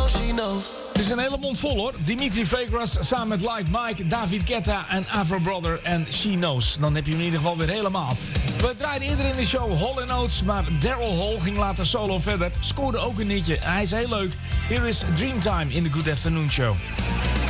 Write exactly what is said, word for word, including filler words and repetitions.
Het is een hele mond vol hoor. Dimitri Vegas samen met Like Mike, David Guetta en Afro Brother en She Knows. Dan heb je hem in ieder geval weer helemaal. We draaiden eerder in de show Hall and Oates, maar Daryl Hall ging later solo verder. Scoorde ook een liedje. Hij is heel leuk. Here is Dreamtime in de Good Afternoon Show.